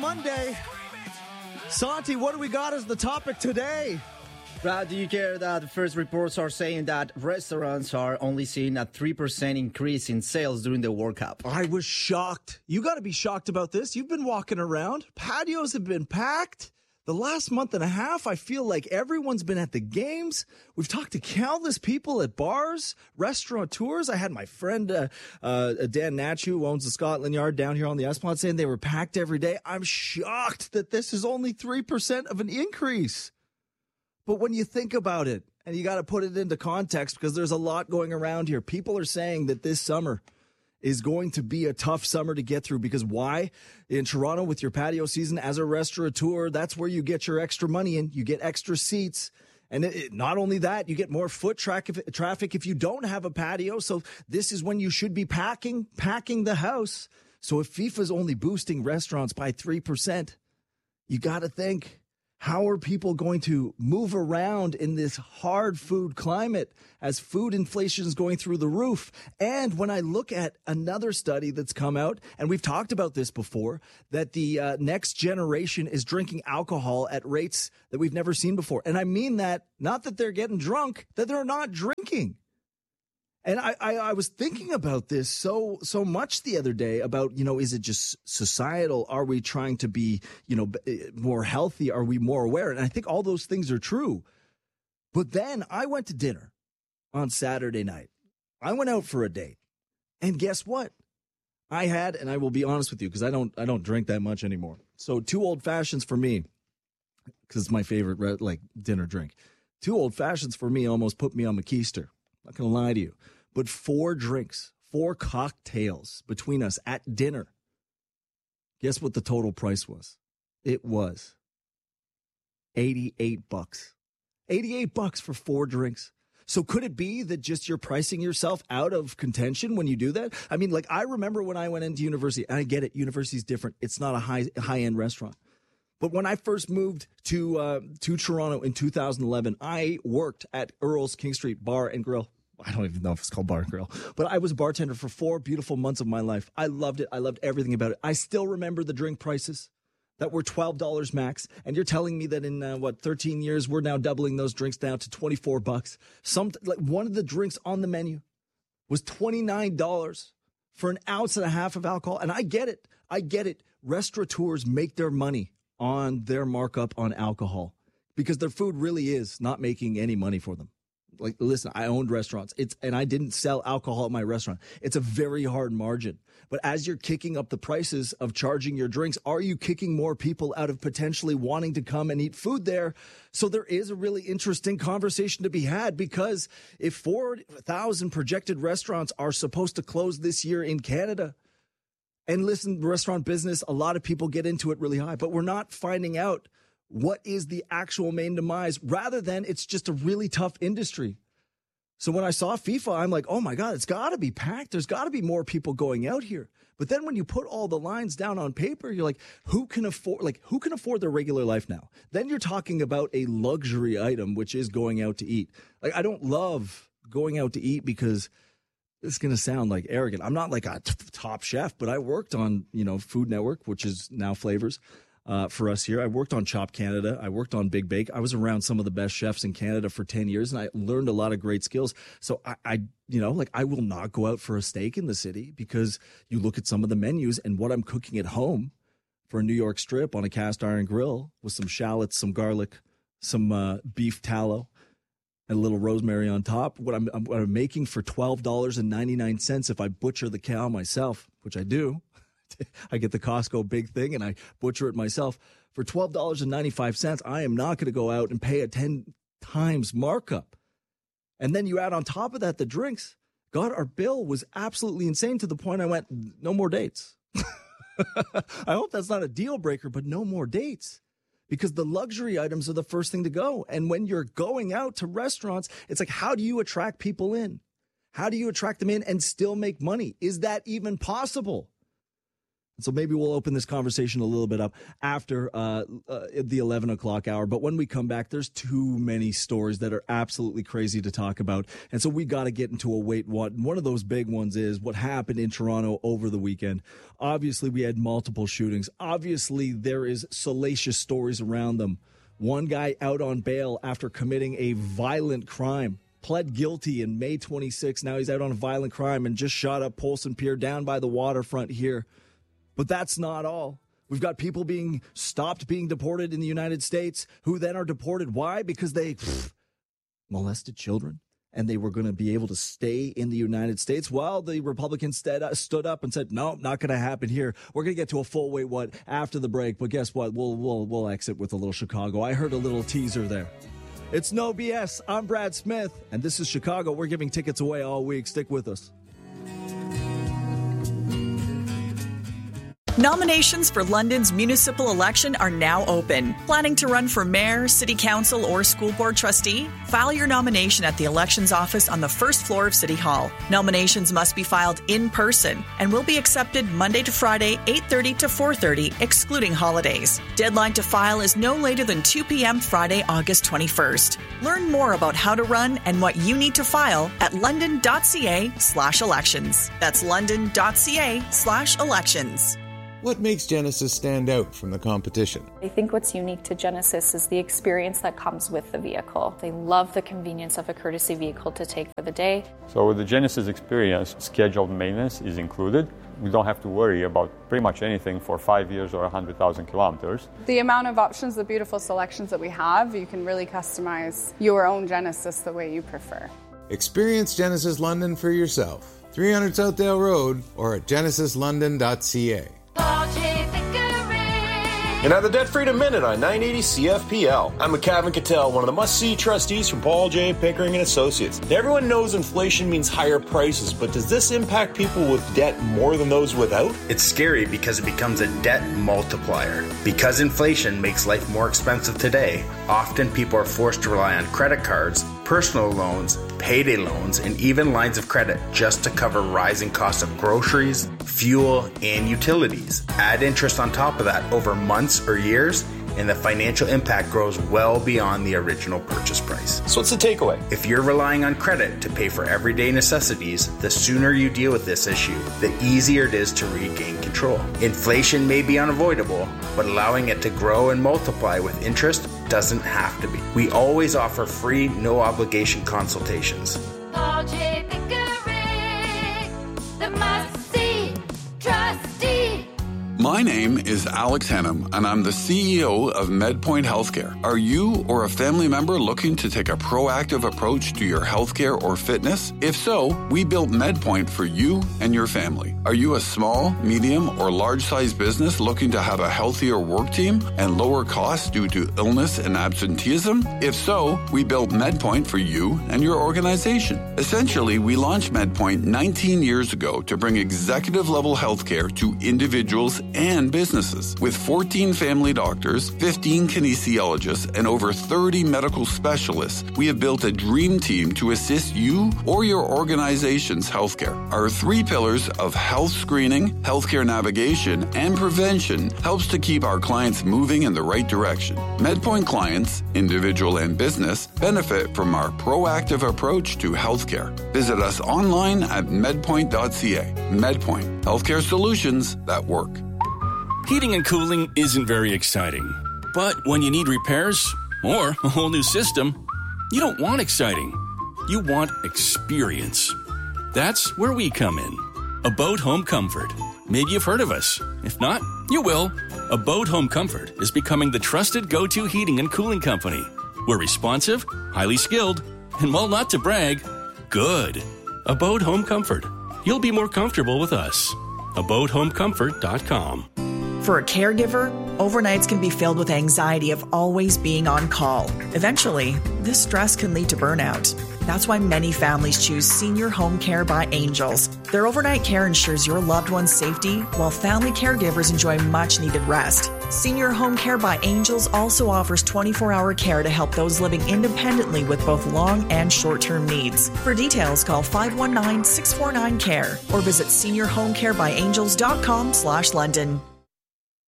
Monday. Santi, what do we got as the topic today? Brad, do you care that the first reports are saying that restaurants are only seeing a 3% increase in sales during the World Cup? I was shocked. You got to be shocked about this. You've been walking around. Patios have been packed. The last month and a half, I feel like everyone's been at the games. We've talked to countless people at bars, restaurateurs. I had my friend Dan Natchu, who owns the Scotland Yard down here on the Esplanade, saying they were packed every day. I'm shocked that this is only 3% of an increase. But when you think about it, and you got to put it into context because there's a lot going around here. People are saying that this summer is going to be a tough summer to get through because why? In Toronto with your patio season as a restaurateur, that's where you get your extra money in. You get extra seats. And not only that, you get more foot traffic if you don't have a patio. So this is when you should be packing the house. So if FIFA's only boosting restaurants by 3%, you got to think, how are people going to move around in this hard food climate as food inflation is going through the roof? And when I look at another study that's come out, and we've talked about this before, that the next generation is drinking alcohol at rates that we've never seen before. And I mean that, not that they're getting drunk, that they're not drinking. And I was thinking about this so much the other day about, is it just societal? Are we trying to be, more healthy? Are we more aware? And I think all those things are true. But then I went to dinner on Saturday night. I went out for a date. And guess what? I had, and I will be honest with you, because I don't drink that much anymore. So 2 old fashions for me, because it's my favorite dinner drink. 2 old fashions for me almost put me on McKeister. Not going to lie to you. But 4 drinks, 4 cocktails between us at dinner. Guess what the total price was? It was $88. $88 for 4 drinks. So could it be that just you're pricing yourself out of contention when you do that? I mean, I remember when I went into university, and I get it, university's different. It's not a high-end restaurant. But when I first moved to Toronto in 2011, I worked at Earl's King Street Bar and Grill. I don't even know if it's called Bar and Grill, but I was a bartender for 4 beautiful months of my life. I loved it. I loved everything about it. I still remember the drink prices that were $12 max. And you're telling me that in 13 years, we're now doubling those drinks down to $24. One of the drinks on the menu was $29 for an ounce and a half of alcohol. And I get it. Restaurateurs make their money on their markup on alcohol because their food really is not making any money for them. Listen, I owned restaurants. And I didn't sell alcohol at my restaurant. It's a very hard margin. But as you're kicking up the prices of charging your drinks, are you kicking more people out of potentially wanting to come and eat food there? So there is a really interesting conversation to be had because if 4,000 projected restaurants are supposed to close this year in Canada, and listen, restaurant business, a lot of people get into it really high, but we're not finding out what is the actual main demise rather than it's just a really tough industry. So when I saw FIFA, I'm like, oh my God, it's got to be packed. There's got to be more people going out here. But then when you put all the lines down on paper, you're like, who can afford their regular life now? Then you're talking about a luxury item, which is going out to eat. I don't love going out to eat because it's going to sound like arrogant. I'm not like a top chef, but I worked on, Food Network, which is now Flavors. For us here, I worked on Chop Canada. I worked on Big Bake. I was around some of the best chefs in Canada for 10 years, and I learned a lot of great skills. So I will not go out for a steak in the city because you look at some of the menus and what I'm cooking at home for a New York strip on a cast iron grill with some shallots, some garlic, some beef tallow, and a little rosemary on top. What I'm making for $12.99 if I butcher the cow myself, which I do. I get the Costco big thing and I butcher it myself for $12.95. I am not going to go out and pay a 10 times markup. And then you add on top of that the drinks. God, our bill was absolutely insane to the point I went, no more dates. I hope that's not a deal breaker, but no more dates because the luxury items are the first thing to go. And when you're going out to restaurants, it's like, how do you attract people in? How do you attract them in and still make money? Is that even possible? So maybe we'll open this conversation a little bit up after the 11 o'clock hour. But when we come back, there's too many stories that are absolutely crazy to talk about. And so we got to get into a wait what. One of those big ones is what happened in Toronto over the weekend. Obviously, we had multiple shootings. Obviously, there is salacious stories around them. One guy out on bail after committing a violent crime. Pled guilty in May 26. Now he's out on a violent crime and just shot up Polson Pier down by the waterfront here. But that's not all. We've got people being stopped being deported in the United States who then are deported. Why? Because they molested children and they were going to be able to stay in the United States. Well, the Republicans stood up and said, no, not going to happen here. We're going to get to a full wait what after the break. But guess what? We'll exit with a little Chicago. I heard a little teaser there. It's No BS. I'm Brad Smith, and this is Chicago. We're giving tickets away all week. Stick with us. Nominations for London's municipal election are now open. Planning to run for mayor, city council, or school board trustee? File your nomination at the elections office on the first floor of City Hall. Nominations must be filed in person and will be accepted Monday to Friday, 8:30 to 4:30, excluding holidays. Deadline to file is no later than 2 p.m. Friday, August 21st. Learn more about how to run and what you need to file at london.ca/elections. That's london.ca/elections. What makes Genesis stand out from the competition? I think what's unique to Genesis is the experience that comes with the vehicle. They love the convenience of a courtesy vehicle to take for the day. So with the Genesis experience, scheduled maintenance is included. We don't have to worry about pretty much anything for 5 years or 100,000 kilometers. The amount of options, the beautiful selections that we have, you can really customize your own Genesis the way you prefer. Experience Genesis London for yourself. 300 Southdale Road or at genesislondon.ca. And now the Debt Freedom Minute on 980 CFPL. I'm McCavin Cattell, one of the must-see trustees from Paul J. Pickering & Associates. Everyone knows inflation means higher prices, but does this impact people with debt more than those without? It's scary because it becomes a debt multiplier. Because inflation makes life more expensive today, often people are forced to rely on credit cards, personal loans, payday loans, and even lines of credit just to cover rising costs of groceries, fuel, and utilities. Add interest on top of that over months or years, and the financial impact grows well beyond the original purchase price. So what's the takeaway? If you're relying on credit to pay for everyday necessities, the sooner you deal with this issue, the easier it is to regain control. Inflation may be unavoidable, but allowing it to grow and multiply with interest doesn't have to be. We always offer free, no-obligation consultations. Paul J. Pickering, the must-see trustee. My name is Alex Hennam, and I'm the CEO of MedPoint Healthcare. Are you or a family member looking to take a proactive approach to your healthcare or fitness? If so, we built MedPoint for you and your family. Are you a small, medium, or large-sized business looking to have a healthier work team and lower costs due to illness and absenteeism? If so, we built MedPoint for you and your organization. Essentially, we launched MedPoint 19 years ago to bring executive-level healthcare to individuals and businesses. With 14 family doctors, 15 kinesiologists, and over 30 medical specialists, we have built a dream team to assist you or your organization's healthcare. Our 3 pillars of health screening, healthcare navigation, and prevention helps to keep our clients moving in the right direction. MedPoint clients, individual and business, benefit from our proactive approach to healthcare. Visit us online at medpoint.ca. MedPoint, healthcare solutions that work. Heating and cooling isn't very exciting. But when you need repairs or a whole new system, you don't want exciting. You want experience. That's where we come in. Abode Home Comfort. Maybe you've heard of us. If not, you will. Abode Home Comfort is becoming the trusted go-to heating and cooling company. We're responsive, highly skilled, and while not to brag, good. Abode Home Comfort. You'll be more comfortable with us. AbodeHomeComfort.com. For a caregiver, overnights can be filled with anxiety of always being on call. Eventually, this stress can lead to burnout. That's why many families choose Senior Home Care by Angels. Their overnight care ensures your loved one's safety while family caregivers enjoy much-needed rest. Senior Home Care by Angels also offers 24-hour care to help those living independently with both long and short-term needs. For details, call 519-649-CARE or visit seniorhomecarebyangels.com/London.